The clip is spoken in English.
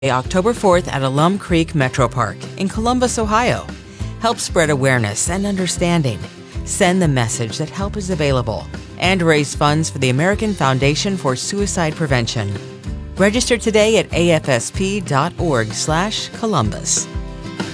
October 4th at Alum Creek Metro Park in Columbus, Ohio. Help spread awareness and understanding. Send the message that help is available and raise funds for the American Foundation for Suicide Prevention. Register today at afsp.org/Columbus.